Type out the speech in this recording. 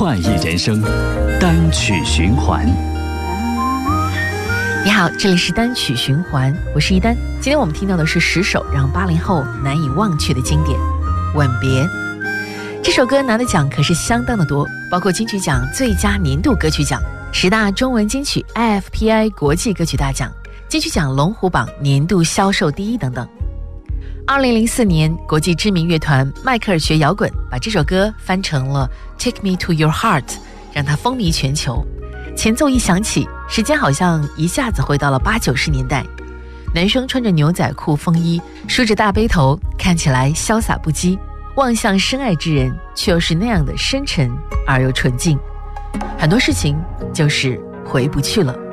快意人生，单曲循环。 你好，这里是单曲循环，我是一丹。今天我们听到的是10首让80后难以忘却的经典《吻别》。这首歌拿的奖可是相当的多，包括金曲奖最佳年度歌曲奖、10大中文金曲 IFPI 国际歌曲大奖、金曲奖龙虎榜年度销售第1等等。2004年，国际知名乐团迈克尔学摇滚把这首歌翻成了 Take Me to Your Heart， 让它风靡全球。前奏一响起，时间好像一下子回到了80、90年代。男生穿着牛仔裤风衣，梳着大背头，看起来潇洒不羁，望向深爱之人，却又是那样的深沉而又纯净。很多事情就是回不去了。